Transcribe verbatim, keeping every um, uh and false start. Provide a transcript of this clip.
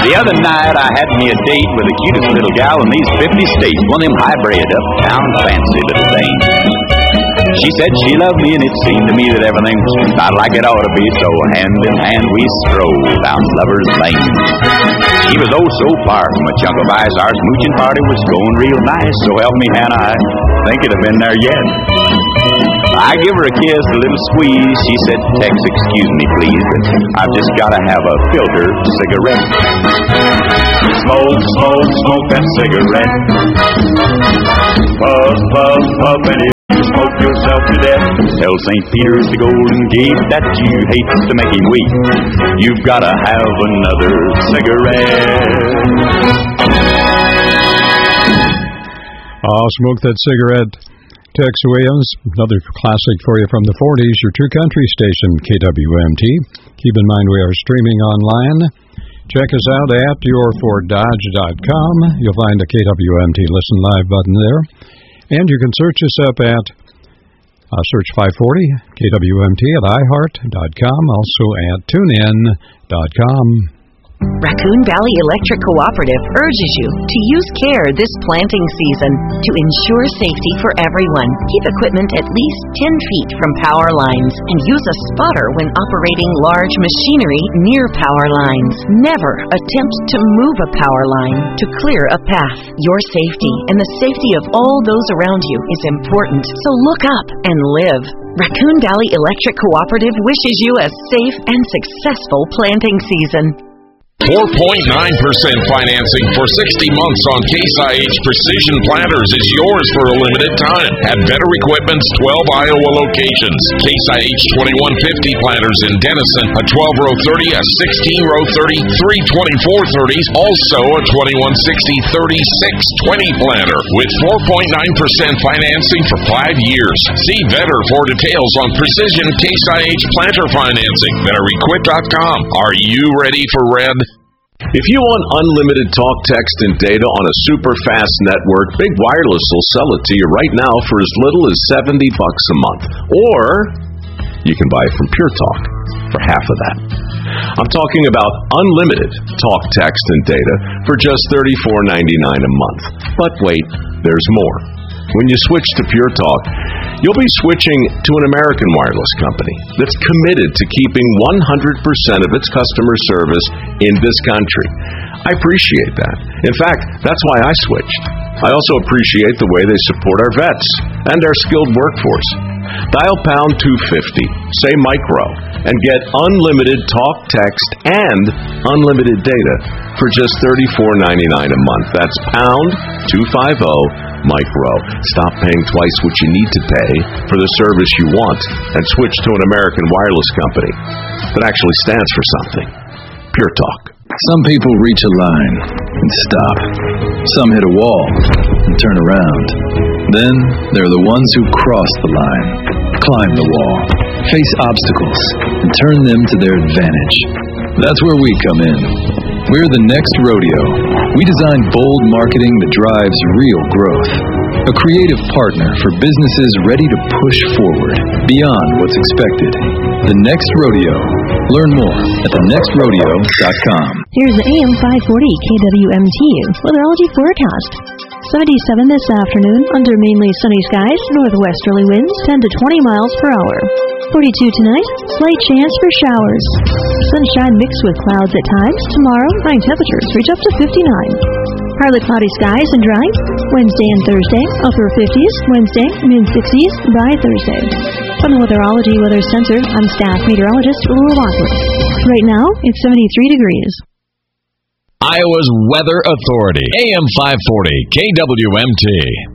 The other night I had me a date with the cutest little gal in these fifty states, one of them high-bred, uptown, fancy little things. She said she loved me, and it seemed to me that everything was about like it ought to be, so hand in hand we strolled down Lover's Lane. She was oh so far from a chunk of ice. Our smooching party was going real nice, so help me, Hannah, I think it'd have been there yet. I give her a kiss, a little squeeze. She said, Tex, excuse me, please, but I've just got to have a filter cigarette. Smoke, smoke, smoke that cigarette. Puff, puff, puff, and if you smoke yourself to death, tell Saint Peter's the Golden Gate that you hate to make him weep. You've got to have another cigarette. Oh, smoke that cigarette. Tex Williams, another classic for you from the forties, your true country station, K W M T. Keep in mind we are streaming online. Check us out at your ford dodge dot com. You'll find a K W M T Listen Live button there. And you can search us up at, uh, search five forty K W M T at i heart dot com, also at tune in dot com. Raccoon Valley Electric Cooperative urges you to use care this planting season to ensure safety for everyone. Keep equipment at least ten feet from power lines and use a spotter when operating large machinery near power lines. Never attempt to move a power line to clear a path. Your safety and the safety of all those around you is important, so look up and live. Raccoon Valley Electric Cooperative wishes you a safe and successful planting season. four point nine percent financing for sixty months on Case I H Precision Planters is yours for a limited time at Better Equipment's twelve Iowa locations. Case I H twenty-one fifty planters in Denison, a twelve row thirty, a sixteen row thirty, three twenty-four thirties, also a twenty-one sixty thirty-six twenty planter with four point nine percent financing for five years. See Better for details on Precision Case I H planter financing. Better Equip dot com. Are you ready for red? If you want unlimited talk, text, and data on a super fast network, Big Wireless will sell it to you right now for as little as seventy bucks a month. Or you can buy it from Pure Talk for half of that. I'm talking about unlimited talk, text, and data for just thirty-four ninety-nine a month. But wait, there's more. When you switch to Pure Talk, you'll be switching to an American wireless company that's committed to keeping one hundred percent of its customer service in this country. I appreciate that. In fact, that's why I switched. I also appreciate the way they support our vets and our skilled workforce. Dial pound two fifty, say micro, and get unlimited talk, text, and unlimited data for just thirty-four ninety-nine a month. That's pound two fifty, micro. Stop paying twice what you need to pay for the service you want and switch to an American wireless company that actually stands for something. Pure Talk. Some people reach a line and stop. Some hit a wall and turn around. Then there are the ones who cross the line, climb the wall, face obstacles, and turn them to their advantage. That's where we come in. We're the next rodeo. We design bold marketing that drives real growth. A creative partner for businesses ready to push forward beyond what's expected. The Next Rodeo. Learn more at the next rodeo dot com. Here's the A M five forty K W M T weatherology forecast. seventy-seven this afternoon under mainly sunny skies, northwesterly winds ten to twenty miles per hour. forty-two tonight, slight chance for showers. Sunshine mixed with clouds at times. Tomorrow, night temperatures reach up to fifty-nine. Partly cloudy skies and dry. Wednesday and Thursday, upper fifties. Wednesday, mid-sixties by Thursday. From the Weatherology Weather Center, I'm staff meteorologist Laura Walker. Right now, it's seventy-three degrees. Iowa's Weather Authority, A M five forty, K W M T.